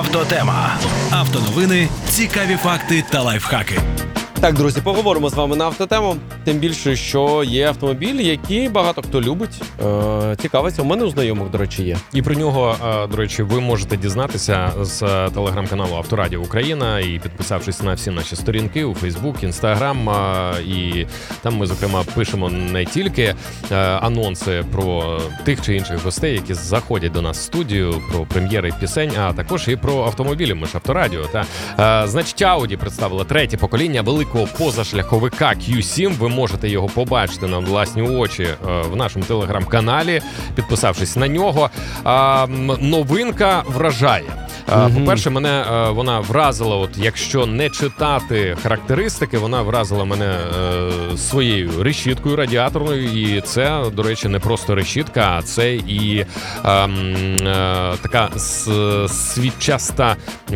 Автотема. Автоновини, цікаві факти та лайфхаки. Так, друзі, поговоримо з вами на автотему. Тим більше, що є автомобіль, який багато хто любить, цікавиться. У мене у знайомих, до речі, є. І про нього, до речі, ви можете дізнатися з телеграм-каналу Авторадіо Україна і підписавшись на всі наші сторінки у Фейсбук, Інстаграм. І там ми, зокрема, пишемо не тільки анонси про тих чи інших гостей, які заходять до нас в студію, про прем'єри пісень, а також і про автомобілі. Ми ж Авторадіо. Значить, Audi представила третє покоління великого позашляховика Q7. Ви можете його побачити на власні очі в нашому телеграм-каналі, підписавшись на нього. Новинка вражає. По-перше, мене вона вразила, от якщо не читати характеристики, вона вразила мене своєю решіткою радіаторною. І це, до речі, не просто решітка, а це і така світчаста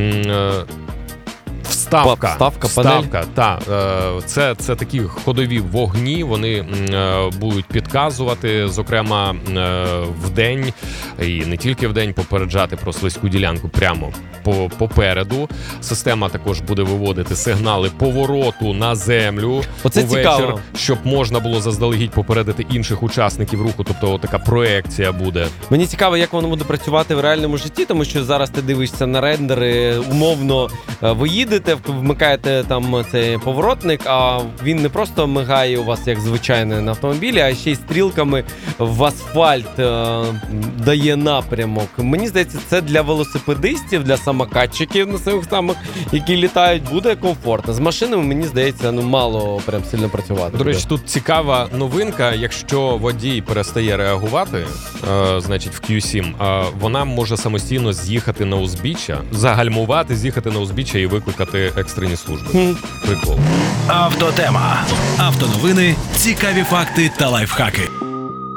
Вставка, панель. Це такі ходові вогні, вони будуть підказувати, зокрема, вдень, і не тільки вдень, попереджати про слизьку ділянку прямо попереду. Система також буде виводити сигнали повороту на землю увечір, щоб можна було заздалегідь попередити інших учасників руху, тобто така проекція буде. Мені цікаво, як воно буде працювати в реальному житті, тому що зараз ти дивишся на рендери, умовно, ви їдете, вмикаєте там цей поворотник, а він не просто мигає у вас, як звичайно, на автомобілі, а ще й стрілками в асфальт дає напрямок. Мені здається, це для велосипедистів, для самокатчиків на своїх самих, які літають, буде комфортно. З машинами, мені здається, мало прям сильно працювати. До речі, тут цікава новинка. Якщо водій перестає реагувати, значить в Q7, вона може самостійно з'їхати на узбіччя, загальмувати, з'їхати на узбіччя і викликати екстрені служби. Прикол. Автотема. Автоновини, цікаві факти та лайфхаки.